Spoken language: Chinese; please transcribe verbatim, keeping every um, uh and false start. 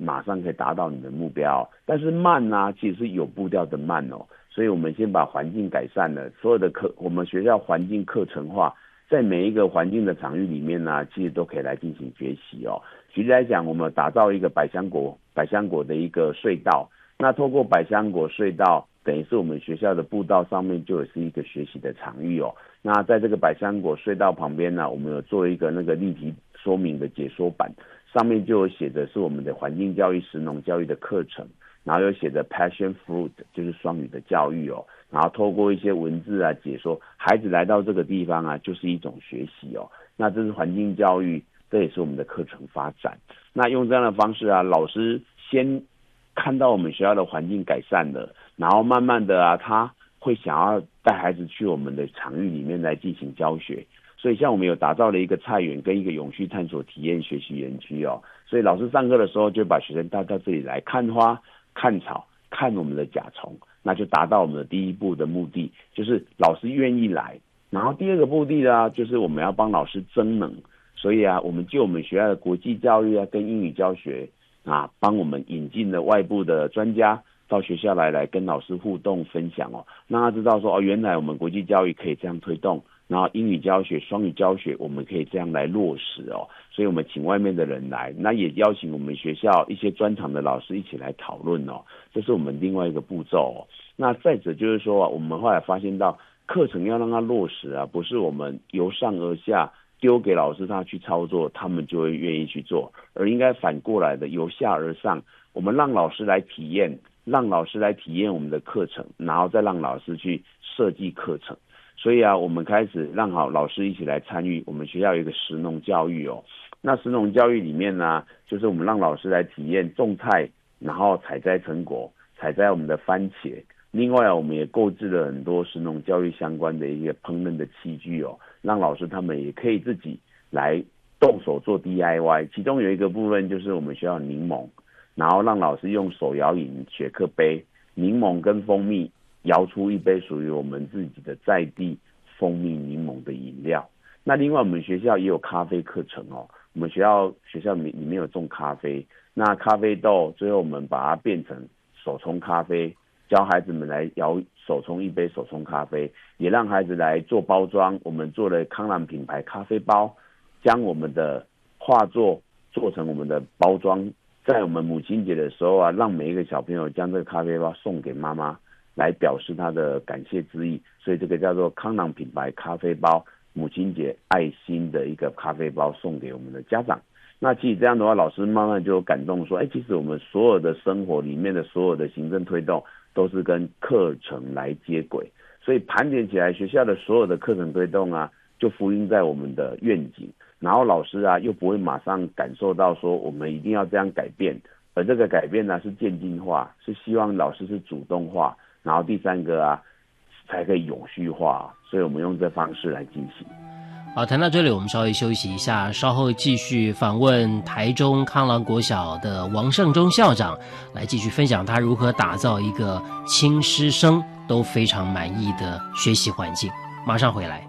马上可以达到你的目标，但是慢啊其实是有步调的慢哦。所以我们先把环境改善了，所有的课我们学校环境课程化，在每一个环境的场域里面呢、啊，其实都可以来进行学习哦。举例来讲，我们打造一个百香果百香果的一个隧道，那透过百香果隧道，等于是我们学校的步道上面就有是一个学习的场域哦。那在这个百香果隧道旁边呢，我们有做一个那个立体说明的解说板，上面就有写的是我们的环境教育、食农教育的课程。然后又写着 passion fruit， 就是双语的教育哦。然后透过一些文字啊解说，孩子来到这个地方啊，就是一种学习哦。那这是环境教育，这也是我们的课程发展。那用这样的方式啊，老师先看到我们学校的环境改善了，然后慢慢的啊，他会想要带孩子去我们的场域里面来进行教学。所以像我们有打造了一个菜园跟一个永续探索体验学习园区哦。所以老师上课的时候就把学生带到这里来看花、看草、看我们的甲虫，那就达到我们的第一步的目的，就是老师愿意来。然后第二个目的呢，就是我们要帮老师增能。所以啊，我们就我们学校的国际教育啊，跟英语教学啊，帮我们引进了外部的专家到学校来，来跟老师互动分享哦，让他知道说哦，原来我们国际教育可以这样推动。然后英语教学、双语教学，我们可以这样来落实哦。所以我们请外面的人来，那也邀请我们学校一些专长的老师一起来讨论哦。这是我们另外一个步骤哦。那再者就是说啊，我们后来发现到课程要让它落实啊，不是我们由上而下丢给老师他去操作，他们就会愿意去做，而应该反过来的，由下而上，我们让老师来体验，让老师来体验我们的课程，然后再让老师去设计课程。所以啊，我们开始让好老师一起来参与。我们学校有一个食农教育哦，那食农教育里面呢，就是我们让老师来体验种菜，然后采摘成果，采摘我们的番茄。另外啊，我们也购置了很多食农教育相关的一些烹饪的器具哦，让老师他们也可以自己来动手做 D I Y。其中有一个部分就是我们学校柠檬，然后让老师用手摇饮雪克杯，柠檬跟蜂蜜。摇出一杯属于我们自己的在地蜂蜜柠檬的饮料。那另外我们学校也有咖啡课程哦，我们学校学校里面有种咖啡，那咖啡豆最后我们把它变成手冲咖啡，教孩子们来摇手冲一杯手冲咖啡，也让孩子来做包装。我们做了康朗品牌咖啡包，将我们的画作做成我们的包装，在我们母亲节的时候啊，让每一个小朋友将这个咖啡包送给妈妈，来表示他的感谢之意。所以这个叫做康朗品牌咖啡包，母亲节爱心的一个咖啡包送给我们的家长。那其实这样的话，老师慢慢就感动说，哎，其实我们所有的生活里面的所有的行政推动都是跟课程来接轨。所以盘点起来，学校的所有的课程推动啊，就复印在我们的愿景。然后老师啊，又不会马上感受到说我们一定要这样改变，而这个改变呢是渐进化，是希望老师是主动化。然后第三个啊，才可以永续化，所以我们用这方式来进行。 好，谈到这里，我们稍微休息一下，稍后继续访问台中康朗国小的王胜忠校长，来继续分享他如何打造一个亲师生都非常满意的学习环境。马上回来。